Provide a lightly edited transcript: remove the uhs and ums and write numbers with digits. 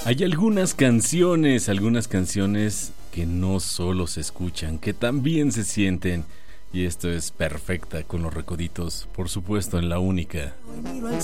Hay algunas canciones que no solo se escuchan, que también se sienten. Y esto es Perfecta con Los Recoditos, por supuesto en La Única.